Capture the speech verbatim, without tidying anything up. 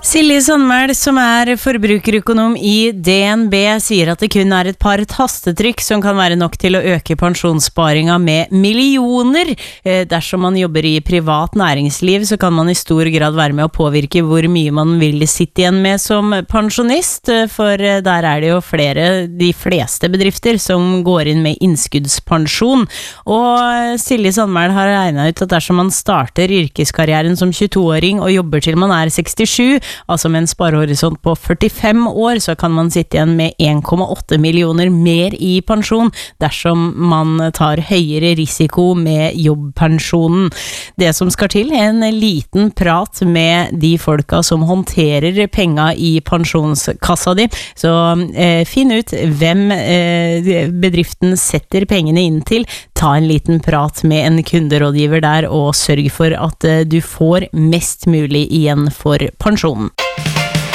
Silje Sandmæl, som er forbrukerøkonom i D N B, sier at det kun er et par tastetrykk som kan være nok til å øke pensjonssparinga med millioner. Dersom man jobber i privat næringsliv, så kan man i stor grad være med å påvirke hvor mye man vil sitte igjen med som pensjonist, for der er det jo flere, de fleste bedrifter som går inn med innskuddspensjon. Og Silje Sandmæl har regnet ut at dersom man starter yrkeskarrieren som tjueto-åring og jobber til man er sekstisju, altså med en sparehorisont på førtifem år, så kan man sitte igjen med en komma åtte millioner mer i pensjon dersom man tar høyere risiko med jobbpensjonen. Det som skal til er en liten prat med de folka som håndterer penga i pensjonskassa di, så eh, finn ut hvem eh, bedriften setter pengene inn til, ta en liten prat med en kunderådgiver der, og sørg for at eh, du får mest mulig igjen for pensjonen.